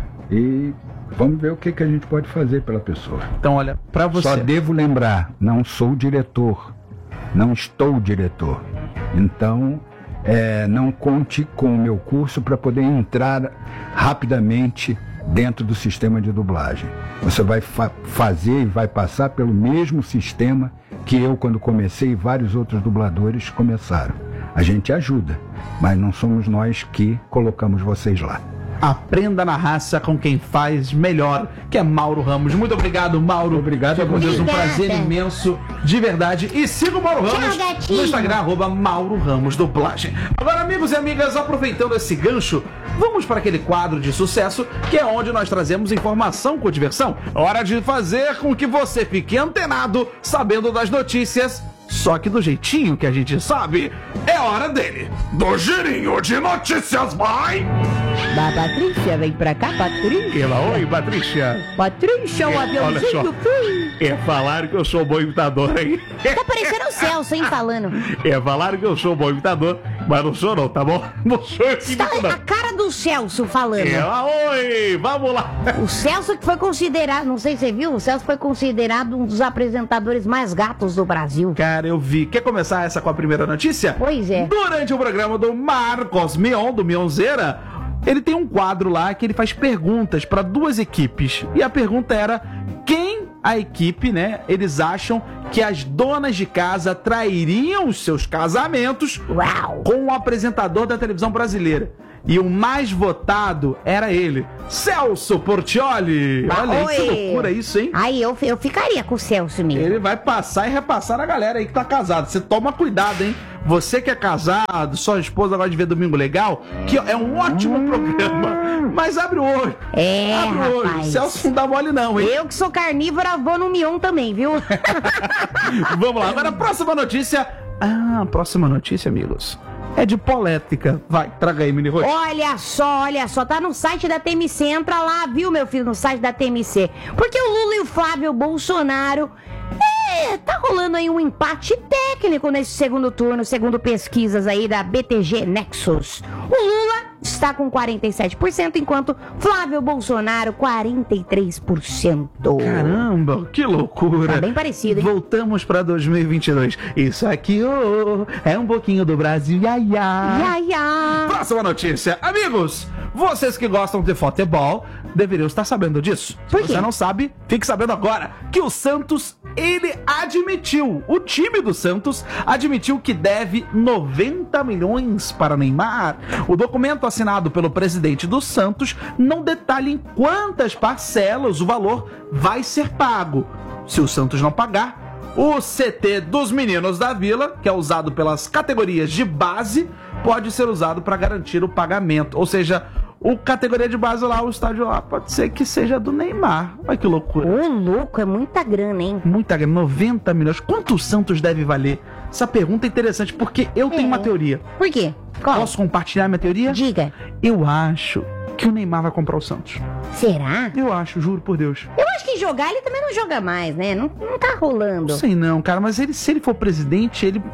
e vamos ver o que a gente pode fazer pela pessoa. Então, olha, pra você. Só devo lembrar, não sou diretor. Não estou diretor. Então, não conte com o meu curso para poder entrar rapidamente dentro do sistema de dublagem. Você vai fazer e vai passar pelo mesmo sistema que eu, quando comecei, e vários outros dubladores começaram. A gente ajuda, mas não somos nós que colocamos vocês lá. Aprenda na raça com quem faz melhor, que é Mauro Ramos. Muito obrigado, Mauro. Obrigado a com Deus, um Obrigada. prazer imenso, de verdade. E siga o Mauro Ramos gatinho. no Instagram, @Mauro Ramos Dublagem. Agora, amigos e amigas, aproveitando esse gancho, vamos para aquele quadro de sucesso, que é onde nós trazemos informação com diversão. Hora de fazer com que você fique antenado, sabendo das notícias Só que do jeitinho que a gente sabe, é hora dele. Do girinho de notícias, vai! Da Patrícia, vem pra cá, Patrícia. Oi, Patrícia. Patrícia, o Olha só. aviãozinho foi. Falaram que eu sou um bom imitador, hein? Tá parecendo o Celso, hein, falando. Falaram que eu sou um bom imitador, mas não sou não, tá bom? Não sou eu que Tá imito, não. a cara do Celso falando. Oi, vamos lá. O Celso que foi considerado, não sei se você viu, o Celso foi considerado um dos apresentadores mais gatos do Brasil. Cara, eu vi. Quer começar essa com a primeira notícia? Pois é. Durante o programa do Marcos Mion, do Mionzeira, ele tem um quadro lá que ele faz perguntas para duas equipes. E a pergunta era: quem a equipe, né, eles acham que as donas de casa trairiam os seus casamentos com o apresentador da televisão brasileira? E o mais votado era ele, Celso Portiolli. Olha aí, que loucura isso, hein? Aí eu ficaria com o Celso mesmo. Ele vai passar e repassar na galera aí que tá casado. Você toma cuidado, hein? Você que é casado, sua esposa gosta de ver Domingo Legal, que é um ótimo programa. Mas abre o olho. Abre o olho. Celso não dá mole não, hein? Eu que sou carnívora vou no Mion também, viu? Vamos lá, agora a próxima notícia. Próxima notícia, amigos, é de política. Vai, traga aí, Mini Rocha. Olha só, tá no site da TMC. Entra lá, viu, meu filho, no site da TMC. Porque o Lula e o Flávio Bolsonaro... tá rolando aí um empate técnico nesse segundo turno, segundo pesquisas aí da BTG Nexus. O Lula está com 47%, enquanto Flávio Bolsonaro 43%. Caramba, que loucura. Tá bem parecido, hein? Voltamos pra 2022. Isso aqui é um pouquinho do Brasil. Iaiá. Próxima notícia. Amigos, vocês que gostam de futebol deveriam estar sabendo disso. Por Se quê? você não sabe, fique sabendo agora que o Santos, ele admitiu, o time do Santos admitiu que deve 90 milhões para Neymar. O documento assinado pelo presidente do Santos não detalha em quantas parcelas o valor vai ser pago. Se o Santos não pagar, o CT dos Meninos da Vila, que é usado pelas categorias de base, pode ser usado para garantir o pagamento. Ou seja, o categoria de base lá, o estádio lá, pode ser que seja do Neymar. Olha que loucura. Ô, louco, é muita grana, hein? Muita grana, 90 milhões. Quanto o Santos deve valer? Essa pergunta é interessante porque eu tenho uma teoria. Por quê? Qual? Posso compartilhar minha teoria? Diga. Eu acho que o Neymar vai comprar o Santos. Será? Eu acho, juro por Deus. Eu acho que jogar ele também não joga mais, né? Não tá rolando. Não sei não, cara, mas se ele for presidente, ele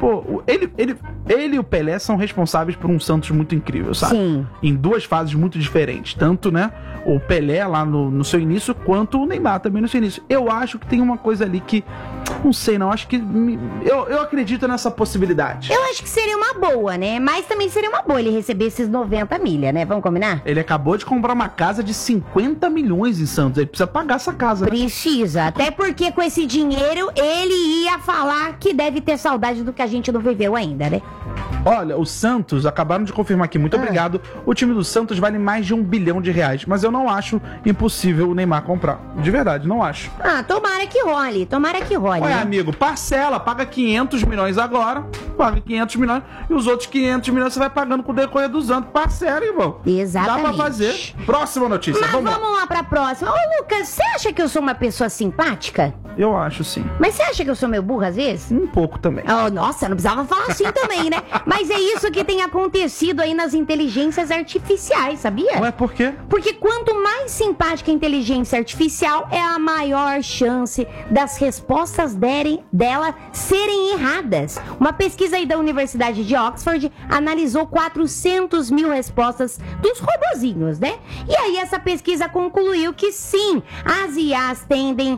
e o Pelé são responsáveis por um Santos muito incrível, sabe? Sim. Em duas fases muito diferentes. Tanto, né, o Pelé lá no seu início, quanto o Neymar também no seu início. Eu acho que tem uma coisa ali que... Não sei não, acho que... Eu acredito nessa possibilidade. Eu acho que seria uma boa, né? Mas também seria uma boa ele receber esses 90 milha, né? Vamos combinar? Ele acabou de comprar uma casa de 50 milhões em Santos. Ele precisa pagar essa casa, né? Precisa. Até porque com esse dinheiro ele ia falar que deve ter saudade do que a gente não viveu ainda, né? Olha, o Santos, acabaram de confirmar aqui, muito obrigado. O time do Santos vale mais de R$1 bilhão. Mas eu não acho impossível o Neymar comprar. De verdade, não acho. Tomara que role. Olha, né? amigo, parcela, paga 500 milhões agora, paga 500 milhões, e os outros 500 milhões você vai pagando com o decorrer dos anos. Parcela, irmão. Exatamente. Dá pra fazer. Próxima notícia, Mas vamos lá. vamos lá pra próxima. Ô, Lucas, você acha que eu sou uma pessoa simpática? Eu acho, sim. Mas você acha que eu sou meio burra às vezes? Um pouco também. Oh, nossa, não precisava falar assim também, né? Mas é isso que tem acontecido aí nas inteligências artificiais, sabia? Ué, por quê? Porque quanto mais simpática a inteligência artificial, é a maior chance das respostas dela serem erradas. Uma pesquisa aí da Universidade de Oxford analisou 400 mil respostas dos robozinhos, né? E aí essa pesquisa concluiu que sim, as IAs tendem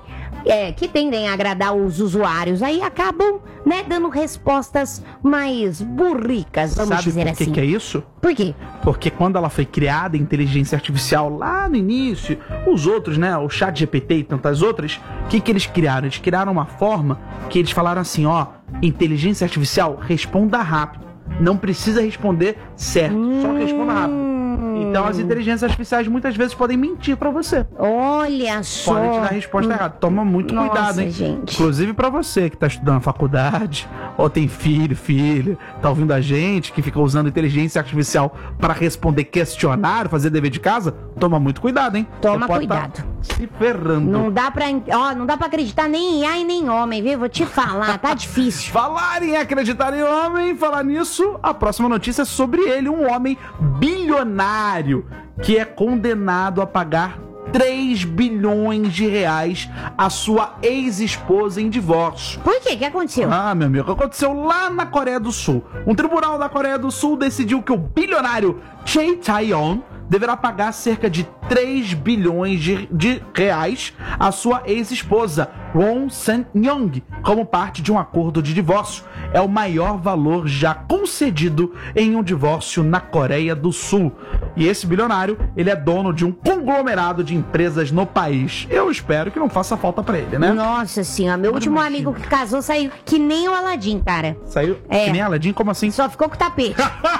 a agradar os usuários, aí acabam, né, dando respostas mais burricas, vamos dizer assim. Sabe por que é isso? Por quê? Porque quando ela foi criada, a inteligência artificial, lá no início, os outros, né, o ChatGPT e tantas outras, o que eles criaram? Eles criaram uma forma que eles falaram assim, inteligência artificial, responda rápido. Não precisa responder certo, só responda rápido. Então as inteligências artificiais muitas vezes podem mentir pra você. Olha só. Podem te dar a resposta errada. Toma muito cuidado, hein? Gente. Inclusive pra você que tá estudando na faculdade ou tem filho, tá ouvindo a gente, que fica usando inteligência artificial para responder questionário, fazer dever de casa, toma muito cuidado, hein? Toma Você pode cuidado. tá se ferrando. Não dá pra acreditar nem em IA e nem em homem, viu? Vou te falar, tá difícil. Falar em acreditar em homem, falar nisso, a próxima notícia é sobre ele, um homem bilionário que é condenado a pagar 3 bilhões de reais à sua ex-esposa em divórcio. Por quê? O que aconteceu? Ah, meu amigo, aconteceu lá na Coreia do Sul. Um tribunal da Coreia do Sul decidiu que o bilionário Choi Tae-yeon deverá pagar cerca de 3 bilhões de reais à sua ex-esposa, Won San-young, como parte de um acordo de divórcio. É o maior valor já concedido em um divórcio na Coreia do Sul. E esse bilionário, ele é dono de um conglomerado de empresas no país. Eu espero que não faça falta pra ele, né? Nossa senhora, meu último amigo que casou saiu que nem o Aladim, cara. Saiu que nem Aladim? Como assim? Só ficou com o tapete.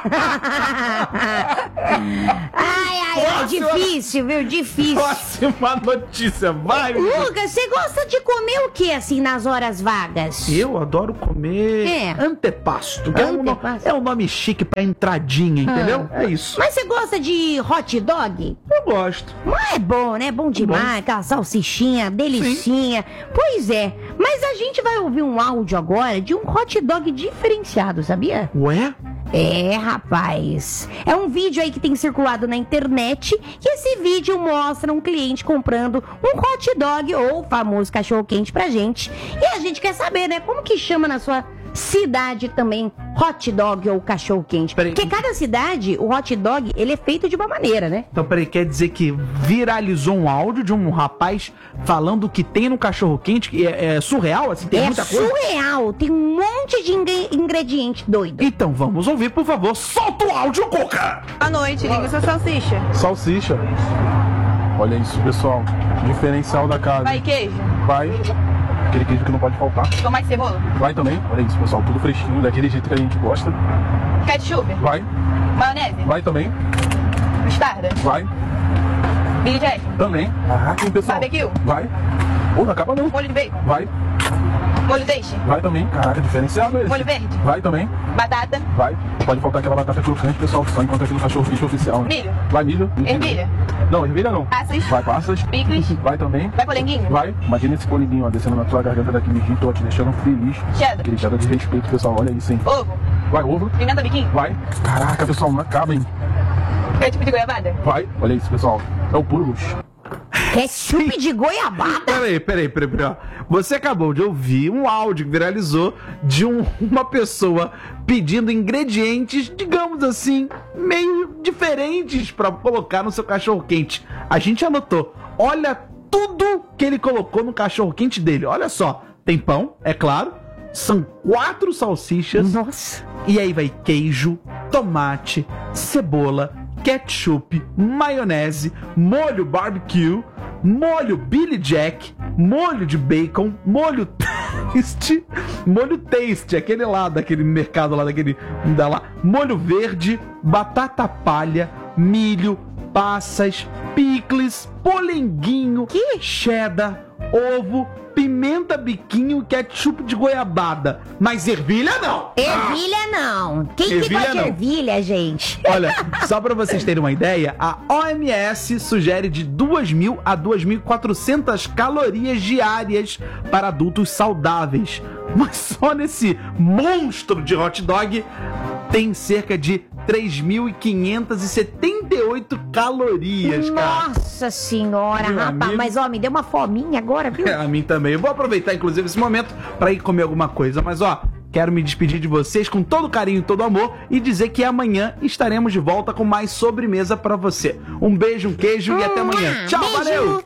Ai, difícil, viu? Difícil. Próxima notícia, vai! Lucas, você gosta de comer o que, assim, nas horas vagas? Eu adoro comer antepasto, que é um nome chique pra entradinha, entendeu? É isso. Mas você gosta de hot dog? Eu gosto. Mas é bom, né? Bom demais, aquela salsichinha, delicinha. Sim. Pois é, mas a gente vai ouvir um áudio agora de um hot dog diferenciado, sabia? Ué? É, rapaz. É um vídeo aí que tem circulado na internet e esse vídeo mostra um cliente comprando um hot dog ou o famoso cachorro-quente pra gente. E a gente quer saber, né? Como que chama na sua cidade também hot dog ou cachorro-quente? Porque cada cidade, o hot dog, ele é feito de uma maneira, né? Então, peraí, quer dizer que viralizou um áudio de um rapaz falando que tem no cachorro-quente, que é surreal, assim, tem muita coisa? É surreal, tem um monte de ingrediente doido. Então, vamos ouvir, por favor, solta o áudio, Cuca! Boa noite, liga sua salsicha. Salsicha. Olha isso, pessoal, diferencial da casa. Vai queijo? Vai. Aquele queijo que não pode faltar. Com mais cebola? Vai também. Olha isso, pessoal. Tudo fresquinho, daquele jeito que a gente gosta. Ketchup? Vai. Maionese? Vai também. Mostarda? Vai. Big Jack? Também. Aqui, pessoal. Barbecue? Vai. Não acaba não. Molho de bacon? Vai. Molho peixe? Vai também. Caraca, diferenciado esse. Molho verde? Vai também. Batata? Vai. Pode faltar aquela batata crocante, pessoal, que só encontra aqui no cachorro-quente oficial. Né? Milho? Vai milho. Ervilha? Não, ervilha não. Passas? Vai passas. Picles? Vai também. Vai polenguinho? Vai. Imagina esse polenguinho, ó, descendo na tua garganta daquele jeito, ó, te deixando feliz. Cheddar? Aquele cheddar de respeito, pessoal, olha isso, hein. Ovo? Vai, ovo. Pimenta biquinho? Vai. Caraca, pessoal, não acaba, hein. Ketchup de goiabada? Vai. Olha isso, pessoal. É o puro luxo. Ketchup de goiabada? Peraí. Ó. Você acabou de ouvir um áudio que viralizou de uma pessoa pedindo ingredientes, digamos assim, meio diferentes pra colocar no seu cachorro-quente. A gente anotou. Olha tudo que ele colocou no cachorro-quente dele. Olha só. Tem pão, é claro. São 4 salsichas. Nossa. E aí vai queijo, tomate, cebola, ketchup, maionese, molho barbecue, molho Billy Jack, molho de bacon, molho taste, aquele lá daquele mercado lá, molho verde, batata palha, milho, passas, picles, polenguinho, cheddar, ovo, pimenta biquinho, ketchup de goiabada. Mas ervilha não! Ervilha não! Quem que gosta de ervilha, gente? Olha, só pra vocês terem uma ideia, a OMS sugere de 2.000 a 2.400 calorias diárias para adultos saudáveis. Mas só nesse monstro de hot dog tem cerca de 3.578 calorias, cara. Nossa senhora, Meu rapaz. amigo. Mas, ó, me deu uma fominha agora, viu? A mim também. Eu vou aproveitar, inclusive, esse momento pra ir comer alguma coisa. Mas, ó, quero me despedir de vocês com todo carinho e todo amor e dizer que amanhã estaremos de volta com mais sobremesa pra você. Um beijo, um queijo e até amanhã. Tchau, Beijo. valeu!